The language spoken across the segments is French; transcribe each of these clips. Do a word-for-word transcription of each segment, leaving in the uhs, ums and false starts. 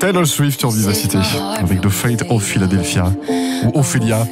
Taylor Swift sur Vivacité, avec The Fate of Philadelphia, ou Ophélia.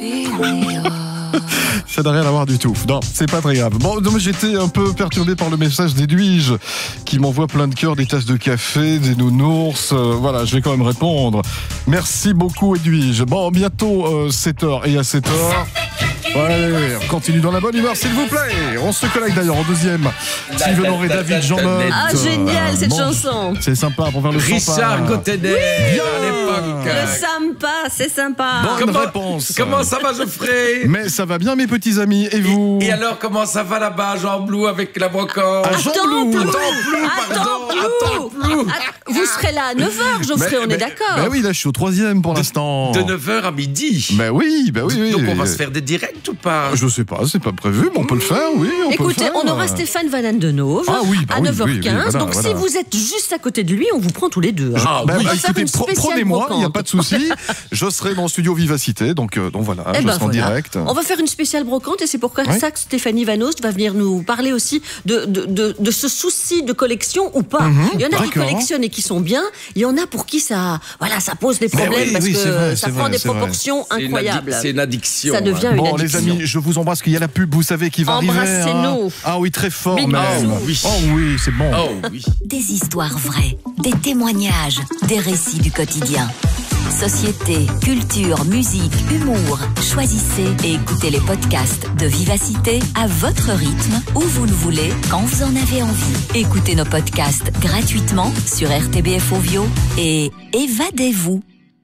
Ça n'a rien à voir du tout. Non, c'est pas très grave. Bon, donc j'étais un peu perturbé par le message d'Edwige qui m'envoie plein de cœurs, des tasses de café, des nounours. Euh, voilà, je vais quand même répondre. Merci beaucoup, Edwige. Bon, bientôt euh, sept heures et à sept heures. Ouais, on continue dans la bonne humeur, s'il vous plaît. On se connecte d'ailleurs en deuxième. Steve Honoré, David, Jean-Marc. Ah, génial cette bon, chanson. C'est sympa pour faire le Richard Gottenet, oui, à l'époque. Le sympa, c'est sympa. Bonne comment, réponse. Comment ça va, Geoffrey? Mais ça va bien, mes petits amis. Et vous? Et, et alors, comment ça va là-bas, Jean Blou, avec la brocante? Ah, Jean Blou. Attends, Blou, pardon. Attends, Blou. Vous serez là à neuf heures, Geoffrey, Mais- on mais- est d'accord. Bah oui, là, je suis au troisième pour l'instant. De neuf heures à midi. Bah oui, bah oui, oui. Donc on va se faire des directs ou pas? Je sais pas, c'est pas prévu, mais on peut le faire, oui, on peut le Écoutez, faire. on aura Stéphane Van Andenove Ah oui, bah à oui, neuf heures quinze. oui, oui, voilà, donc voilà. si vous êtes juste à côté de lui, on vous prend tous les deux. hein. Ah Bah, oui. bah, On va faire écoutez, une pre- spéciale prenez-moi, il n'y a brocante. pas de souci. Je serai dans le studio Vivacité, donc, euh, donc voilà, Eh je ben serai en voilà. direct. On va faire une spéciale brocante et c'est pourquoi Ouais. ça que Stéphanie Vanost va venir nous parler aussi de, de, de, de ce souci de collection ou pas. Mhm, il y en a qui d'accord. collectionnent et qui sont bien. Il y en a pour qui ça, voilà, ça pose des Mais problèmes oui, parce oui, que c'est vrai, ça c'est prend vrai, des c'est vrai. proportions C'est une incroyables. addic- C'est une addiction. Ça devient hein. une Bon, les addiction. amis, je vous embrasse, qu'il y a la pub, vous savez, qui va arriver. Embrassez-nous. hein. Ah oui, très fort Big même. bisous. Oui. Oh oui, c'est bon. Oh oui. Des histoires vraies, des témoignages, des récits du quotidien. Société, culture, musique, humour. Choisissez et écoutez les podcasts de Vivacité à votre rythme, où vous le voulez, quand vous en avez envie. Écoutez nos podcasts gratuitement sur R T B F Ovio et évadez-vous.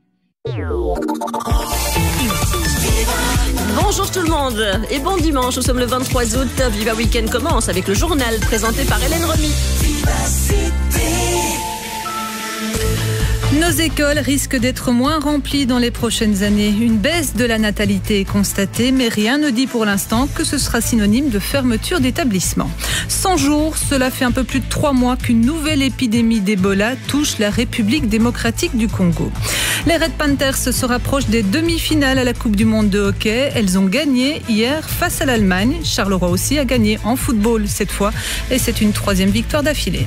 Bonjour tout le monde et bon dimanche, nous sommes le vingt-trois août. Viva Weekend commence avec le journal présenté par Hélène Remy. Nos écoles risquent d'être moins remplies dans les prochaines années. Une baisse de la natalité est constatée, mais rien ne dit pour l'instant que ce sera synonyme de fermeture d'établissements. cent jours, cela fait un peu plus de trois mois qu'une nouvelle épidémie d'Ebola touche la République démocratique du Congo. Les Red Panthers se rapprochent des demi-finales à la Coupe du Monde de hockey. Elles ont gagné hier face à l'Allemagne. Charleroi aussi a gagné en football cette fois et c'est une troisième victoire d'affilée.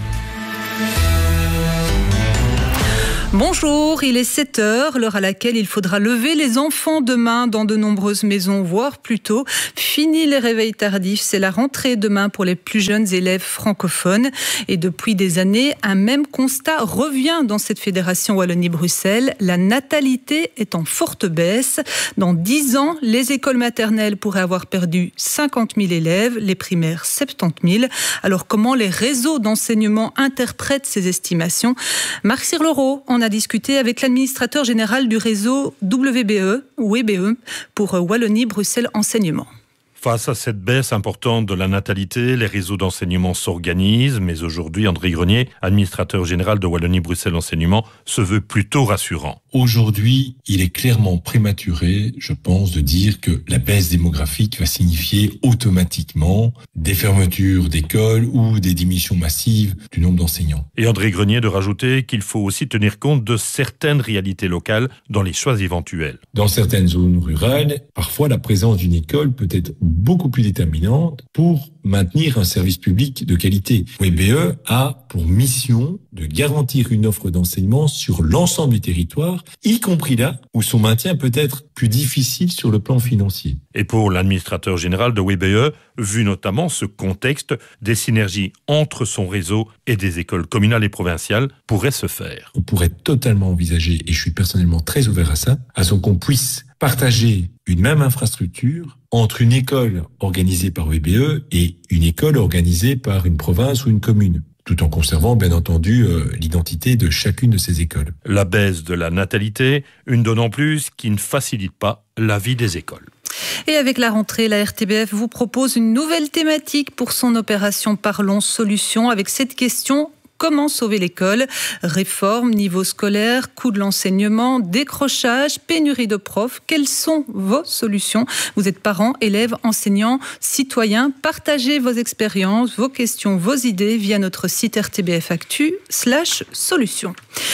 Bonjour, il est sept heures, l'heure à laquelle il faudra lever les enfants demain dans de nombreuses maisons, voire plus tôt. Fini les réveils tardifs, c'est la rentrée demain pour les plus jeunes élèves francophones. Et depuis des années, un même constat revient dans cette fédération Wallonie-Bruxelles. La natalité est en forte baisse. Dans dix ans, les écoles maternelles pourraient avoir perdu cinquante mille élèves, les primaires soixante-dix mille. Alors comment les réseaux d'enseignement interprètent ces estimations? Marc Sirlereau en a discuté avec l'administrateur général du réseau W B E, ou W B E, pour Wallonie-Bruxelles Enseignement. Face à cette baisse importante de la natalité, les réseaux d'enseignement s'organisent, mais aujourd'hui, André Grenier, administrateur général de Wallonie-Bruxelles Enseignement, se veut plutôt rassurant. Aujourd'hui, il est clairement prématuré, je pense, de dire que la baisse démographique va signifier automatiquement des fermetures d'écoles ou des diminutions massives du nombre d'enseignants. Et André Grenier de rajouter qu'il faut aussi tenir compte de certaines réalités locales dans les choix éventuels. Dans certaines zones rurales, parfois la présence d'une école peut être beaucoup plus déterminante pour maintenir un service public de qualité. W B E a pour mission de garantir une offre d'enseignement sur l'ensemble du territoire, y compris là où son maintien peut être plus difficile sur le plan financier. Et pour l'administrateur général de W B E, vu notamment ce contexte, des synergies entre son réseau et des écoles communales et provinciales pourraient se faire. On pourrait totalement envisager, et je suis personnellement très ouvert à ça, à ce qu'on puisse partager une même infrastructure entre une école organisée par W B E et une école organisée par une province ou une commune, tout en conservant bien entendu euh, l'identité de chacune de ces écoles. La baisse de la natalité, une donne en plus qui ne facilite pas la vie des écoles. Et avec la rentrée, la R T B F vous propose une nouvelle thématique pour son opération Parlons Solutions avec cette question: comment sauver l'école? Réforme, niveau scolaire, coût de l'enseignement, décrochage, pénurie de profs. Quelles sont vos solutions? Vous êtes parents, élèves, enseignants, citoyens. Partagez vos expériences, vos questions, vos idées via notre site R T B F Actu slash solutions.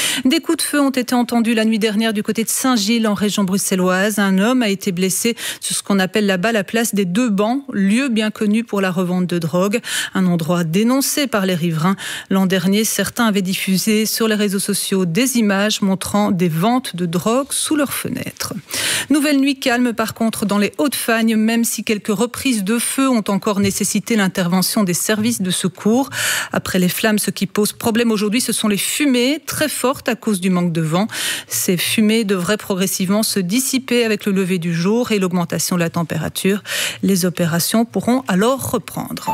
Des coups de feu ont été entendus la nuit dernière du côté de Saint-Gilles, en région bruxelloise. Un homme a été blessé sur ce qu'on appelle là-bas la place des Deux Bancs, lieu bien connu pour la revente de drogue. Un endroit dénoncé par les riverains. L'an dernier, certains avaient diffusé sur les réseaux sociaux des images montrant des ventes de drogue sous leurs fenêtres. Nouvelle nuit calme par contre dans les Hauts-de-Fagne, même si quelques reprises de feu ont encore nécessité l'intervention des services de secours. Après les flammes, ce qui pose problème aujourd'hui, ce sont les fumées très fortes à cause du manque de vent. Ces fumées devraient progressivement se dissiper avec le lever du jour et l'augmentation de la température. Les opérations pourront alors reprendre.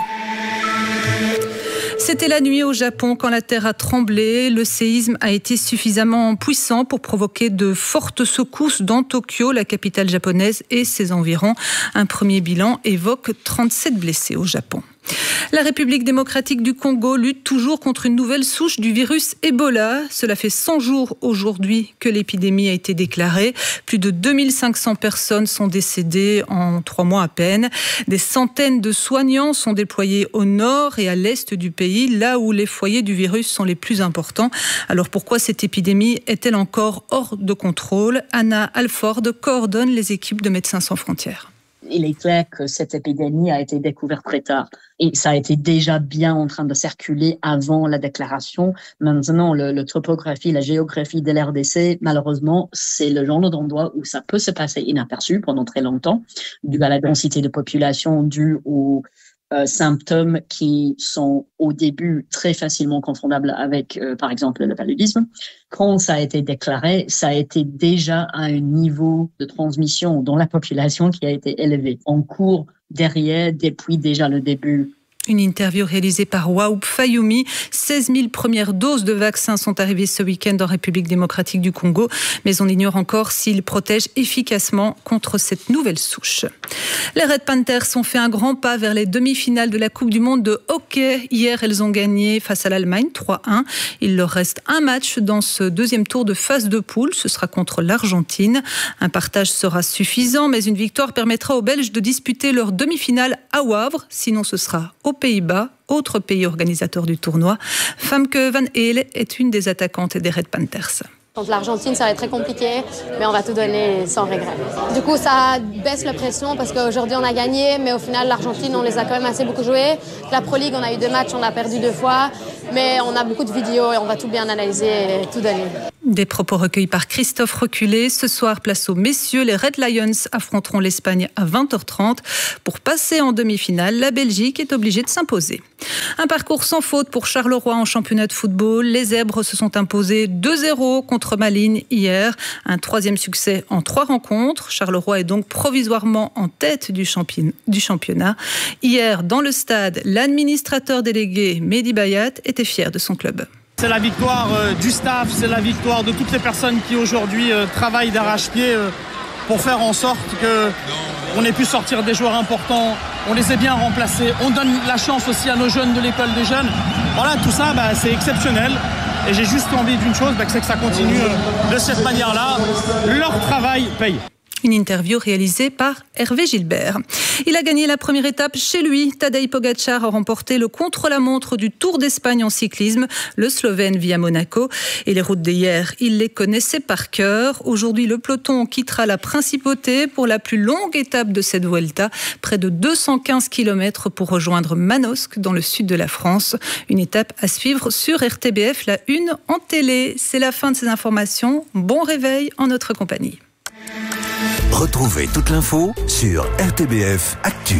C'était la nuit au Japon quand la terre a tremblé. Le séisme a été suffisamment puissant pour provoquer de fortes secousses dans Tokyo, la capitale japonaise et ses environs. Un premier bilan évoque trente-sept blessés au Japon. La République démocratique du Congo lutte toujours contre une nouvelle souche du virus Ebola. Cela fait cent jours aujourd'hui que l'épidémie a été déclarée. Plus de deux mille cinq cents personnes sont décédées en trois mois à peine. Des centaines de soignants sont déployés au nord et à l'est du pays, là où les foyers du virus sont les plus importants. Alors pourquoi cette épidémie est-elle encore hors de contrôle ? Anna Alford coordonne les équipes de Médecins sans frontières. Il est clair que cette épidémie a été découverte très tard et ça a été déjà bien en train de circuler avant la déclaration. Maintenant, le, le topographie, la géographie de l'R D C, malheureusement, c'est le genre d'endroit où ça peut se passer inaperçu pendant très longtemps, dû à la densité de population, dû aux euh, symptômes qui sont au début très facilement confondables avec, euh, par exemple, le paludisme. Quand ça a été déclaré, ça a été déjà à un niveau de transmission dans la population qui a été élevé. On court derrière depuis déjà le début. Une interview réalisée par Waoup Fayoumi. seize mille premières doses de vaccins sont arrivées ce week-end en République démocratique du Congo, mais on ignore encore s'ils protègent efficacement contre cette nouvelle souche. Les Red Panthers ont fait un grand pas vers les demi-finales de la Coupe du Monde de hockey. Hier, elles ont gagné face à l'Allemagne trois un. Il leur reste un match dans ce deuxième tour de phase de poule. Ce sera contre l'Argentine. Un partage sera suffisant, mais une victoire permettra aux Belges de disputer leur demi-finale à Wavre. Sinon, ce sera au Pays-Bas, autre pays organisateur du tournoi. Famke Van Hele est une des attaquantes des Red Panthers. Contre l'Argentine, ça va être très compliqué, mais on va tout donner sans regret. Du coup, ça baisse la pression parce qu'aujourd'hui, on a gagné, mais au final, l'Argentine, on les a quand même assez beaucoup joués. La Pro League, on a eu deux matchs, on a perdu deux fois, mais on a beaucoup de vidéos et on va tout bien analyser et tout donner. Des propos recueillis par Christophe Reculé. Ce soir, place aux messieurs. Les Red Lions affronteront l'Espagne à vingt heures trente. Pour passer en demi-finale, la Belgique est obligée de s'imposer. Un parcours sans faute pour Charleroi en championnat de football. Les Zèbres se sont imposés deux zéro contre Malines hier. Un troisième succès en trois rencontres. Charleroi est donc provisoirement en tête du championnat. Hier, dans le stade, l'administrateur délégué Mehdi Bayat était fier de son club. C'est la victoire euh, du staff, c'est la victoire de toutes les personnes qui aujourd'hui euh, travaillent d'arrache-pied euh, pour faire en sorte qu'on ait pu sortir des joueurs importants, on les ait bien remplacés, on donne la chance aussi à nos jeunes de l'école des jeunes. Voilà, tout ça, bah, c'est exceptionnel. Et j'ai juste envie d'une chose, bah, c'est que ça continue euh, de cette manière-là. Leur travail paye. Une interview réalisée par Hervé Gilbert. Il a gagné la première étape chez lui. Tadej Pogačar a remporté le contre-la-montre du Tour d'Espagne en cyclisme. Le Slovène vit à Monaco. Et les routes d'hier, il les connaissait par cœur. Aujourd'hui, le peloton quittera la Principauté pour la plus longue étape de cette Vuelta. Près de deux cent quinze kilomètres pour rejoindre Manosque dans le sud de la France. Une étape à suivre sur R T B F, la une en télé. C'est la fin de ces informations. Bon réveil en notre compagnie. Retrouvez toute l'info sur R T B F Actu.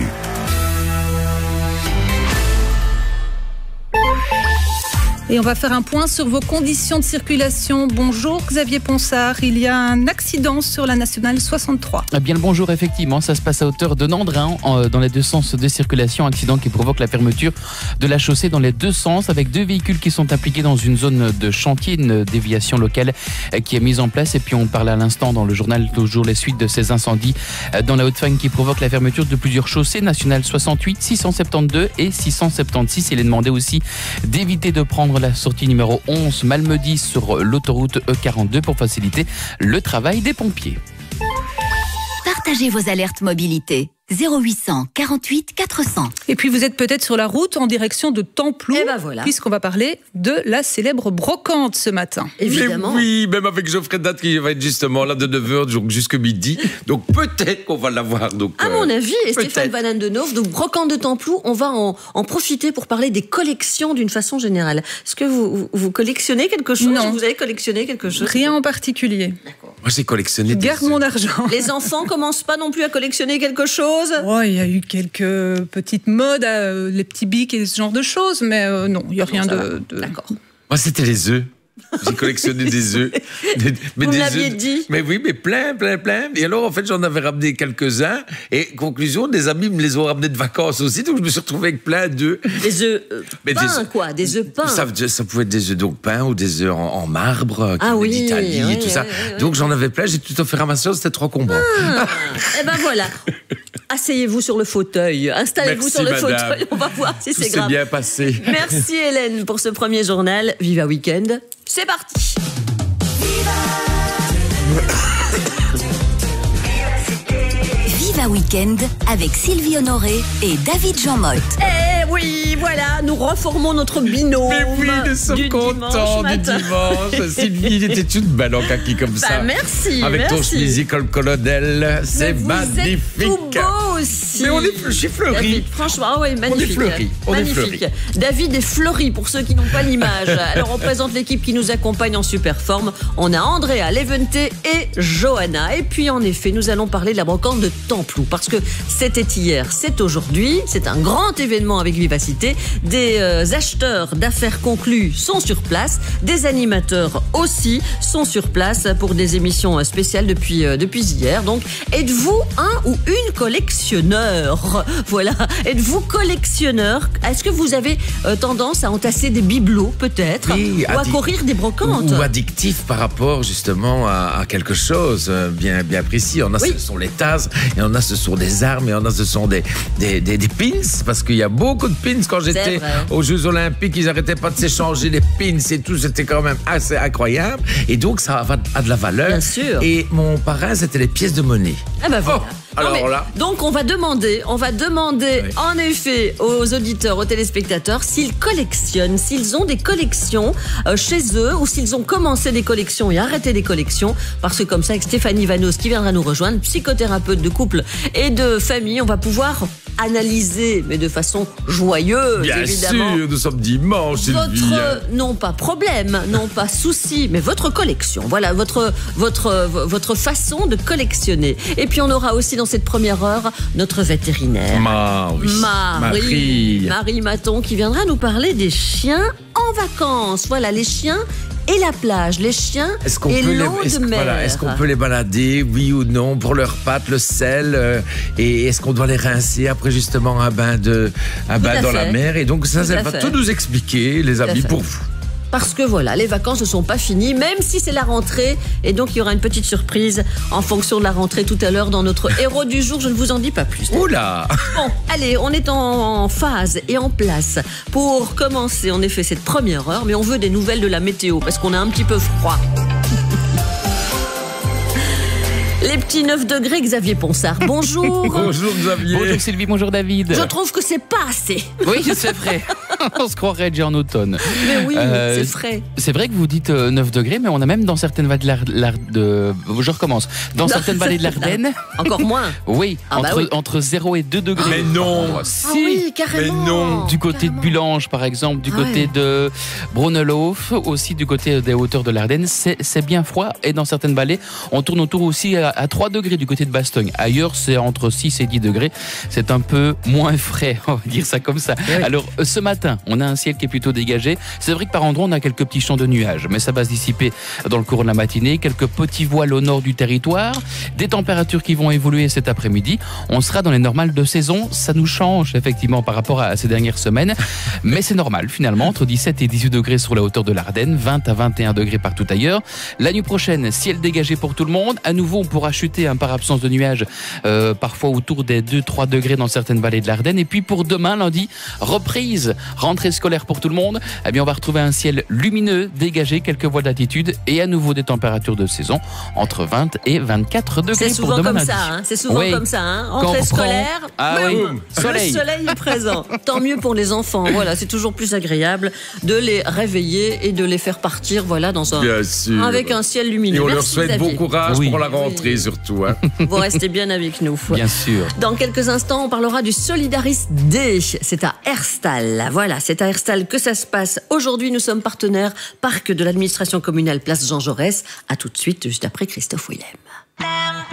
Et on va faire un point sur vos conditions de circulation. Bonjour Xavier Ponsard, il y a un accident sur la nationale soixante-trois. Eh bien le bonjour, effectivement, ça se passe à hauteur de Nandrin, dans les deux sens de circulation. Accident qui provoque la fermeture de la chaussée dans les deux sens, avec deux véhicules qui sont impliqués dans une zone de chantier, une déviation locale qui est mise en place. Et puis on parle à l'instant dans le journal toujours les suites de ces incendies dans la Haute-Fagne qui provoquent la fermeture de plusieurs chaussées, nationale soixante-huit, six cent soixante-douze et six cent soixante-seize. Il est demandé aussi d'éviter de prendre la sortie numéro onze Malmedy sur l'autoroute E quarante-deux pour faciliter le travail des pompiers. Partagez vos alertes mobilité. zéro huit cent quarante-huit quatre cents. Et puis vous êtes peut-être sur la route en direction de Templou, Eh ben voilà. puisqu'on va parler de la célèbre brocante ce matin. Évidemment. Mais oui, même avec Geoffrey Date qui va être justement là de neuf heures jusqu'à midi. Donc peut-être qu'on va l'avoir. Donc, À euh, mon avis, et peut-être. Stéphane Van Andenhoff, donc brocante de Templou, on va en, en profiter pour parler des collections d'une façon générale. Est-ce que vous, vous, vous collectionnez quelque chose? Non. Vous avez collectionné quelque chose? Rien en particulier. Moi j'ai collectionné Je des garde mon argent. Les enfants commencent pas non plus à collectionner quelque chose? Oh, il y a eu quelques petites modes, euh, les petits bics et ce genre de choses, mais euh, non, il n'y a rien de, de... D'accord. Moi c'était les œufs. J'ai collectionné des œufs. Des- mais Vous me des l'aviez œufs- dit. Mais oui, mais plein, plein, plein. Et alors, en fait, j'en avais ramené quelques-uns. Et conclusion, des amis me les ont ramenés de vacances aussi. Donc, je me suis retrouvé avec plein d'œufs. Des œufs euh, Mais des peints, œufs- quoi, des œufs peints. Ça, ça pouvait être des œufs donc peints ou des œufs en, en marbre, euh, qui Ah venaient oui, d'Italie oui, et tout ça. oui, oui, Donc, j'en avais plein. J'ai tout offert à ma soeur. C'était trop combat. Ah, eh ben voilà. Asseyez-vous sur le fauteuil. Installez-vous Merci, sur le madame. fauteuil. On va voir si Tout c'est s'est grave. bien passé. Merci Hélène pour ce premier journal. Viva Weekend. C'est parti. Viva Weekend avec Sylvie Honoré et David Jean Motte. Eh oui, voilà, nous reformons notre binôme. Mais oui, nous sommes du contents dimanche du matin. dimanche. Sylvie, il était toute belle en kaki comme Bah, ça. merci, Avec ton merci. chemise école colonel. C'est Mais vous magnifique. êtes tout beau aussi. Mais on est, je suis fleuri. David, franchement, ah ouais, magnifique. fleuri, on est magnifique. fleuri. David est fleuri pour ceux qui n'ont pas l'image. Alors on présente l'équipe qui nous accompagne en super forme. On a Andrea, Levente et Johanna. Et puis en effet, nous allons parler de la brocante de Templou parce que c'était hier, c'est aujourd'hui, c'est un grand événement avec Vivacité. Des euh, acheteurs d'affaires conclues sont sur place, des animateurs aussi sont sur place pour des émissions spéciales depuis euh, depuis hier. Donc, êtes-vous un ou une collectionneur? Voilà, êtes-vous collectionneur? Est-ce que vous avez euh, tendance à entasser des bibelots peut-être, Oui, ou à addic- courir des brocantes? Ou addictif par rapport justement à, à quelque chose euh, bien, bien précis. Il y en a, Oui. ce sont les tasses, il y en a, ce sont des armes, il y en a, ce sont des, des, des, des pins, parce qu'il y a beaucoup de pins. Quand j'étais vrai. aux Jeux Olympiques, ils n'arrêtaient pas de s'échanger les pins et tout, c'était quand même assez incroyable. Et donc, ça a, a de la valeur. Bien sûr. Et mon parrain, c'était les pièces de monnaie. Ah ben voilà. Oh, alors Non, mais là. Donc on va demander, on va demander Oui. en effet aux auditeurs, aux téléspectateurs, s'ils collectionnent, s'ils ont des collections euh, chez eux ou s'ils ont commencé des collections et arrêté des collections. Parce que comme ça, avec Stéphanie Vanos qui viendra nous rejoindre, psychothérapeute de couple et de famille, on va pouvoir analyser, mais de façon joyeuse Bien évidemment. sûr, nous sommes dimanche, Sylvie. Votre, non pas problème, non pas souci, mais votre collection. Voilà, votre, votre, votre façon de collectionner. Et puis on aura aussi dans cette première heure notre vétérinaire. Ma, oui. Marie. Marie Maton qui viendra nous parler des chiens en vacances. Voilà, les chiens et la plage, les chiens Est-ce qu'on et peut, les, l'eau est-ce, de mer. voilà, est-ce qu'on peut les balader, oui ou non, pour leurs pattes, le sel, euh, et est-ce qu'on doit les rincer après justement un bain, de, un bain à dans fait. la mer? Et donc ça, Tout ça à va fait. tout nous expliquer, les à amis, fait. pour vous. Parce que voilà, les vacances ne sont pas finies, même si c'est la rentrée. Et donc, il y aura une petite surprise en fonction de la rentrée tout à l'heure dans notre héros du jour. Je ne vous en dis pas plus. Oula! Bon, allez, on est en phase et en place pour commencer en effet cette première heure. Mais on veut des nouvelles de la météo parce qu'on a un petit peu froid. Les petits neuf degrés, Xavier Ponsard. Bonjour. Bonjour Xavier. Bonjour Sylvie, bonjour David. Je trouve que c'est pas assez. Oui, c'est vrai. On se croirait déjà en automne. Mais oui, Euh, c'est frais. C'est vrai que vous dites euh, neuf degrés, mais on a même dans certaines vallées de l'Ar- l'Ar- de... Je recommence. Dans certaines vallées de l'Ardenne. Encore moins. Oui, Ah bah entre, oui. entre zéro et deux degrés. Mais non. Oh, si. Ah oui, carrément. Mais non. Du côté Carrément. de Bulange, par exemple, du Ah côté ouais. de Brunelhof, aussi du côté des hauteurs de l'Ardenne, c'est c'est bien froid. Et dans certaines vallées, on tourne autour aussi à, à trois degrés du côté de Bastogne. Ailleurs, c'est entre six et dix degrés. C'est un peu moins frais, on va dire ça comme ça. oui. Alors, euh, ce matin, on a un ciel qui est plutôt dégagé. C'est vrai que par endroits, on a quelques petits champs de nuages, mais ça va se dissiper dans le cours de la matinée. Quelques petits voiles au nord du territoire. Des températures qui vont évoluer cet après-midi. On sera dans les normales de saison. Ça nous change, effectivement, par rapport à ces dernières semaines. Mais c'est normal, finalement, entre dix-sept et dix-huit degrés sur la hauteur de l'Ardenne, vingt à vingt et un degrés partout ailleurs. La nuit prochaine, ciel dégagé pour tout le monde. À nouveau, on pourra chuter hein, par absence de nuages, euh, parfois autour des deux à trois degrés dans certaines vallées de l'Ardenne. Et puis pour demain, lundi, reprise Rentrée scolaire pour tout le monde. Eh bien, on va retrouver un ciel lumineux, dégagé, quelques voiles d'altitude et à nouveau des températures de saison entre vingt et vingt-quatre degrés C'est pour souvent demain comme lundi. ça, hein. C'est souvent Oui. comme ça. Hein. Quand on Rentrée reprend- scolaire, Ah boum, oui, soleil. le soleil est présent. Tant mieux pour les enfants. Voilà, c'est toujours plus agréable de les réveiller et de les faire partir, voilà, dans un Bien sûr. avec un ciel lumineux. Et on leur Merci, souhaite Xavier. bon courage Oui. pour la rentrée surtout. Hein. Vous restez bien avec nous. Bien sûr. Dans quelques instants, on parlera du Solidaris Day. C'est à Herstal. Voilà, c'est à Herstal que ça se passe. Aujourd'hui, nous sommes partenaires parc de l'administration communale Place Jean Jaurès. À tout de suite, juste après Christophe Willem.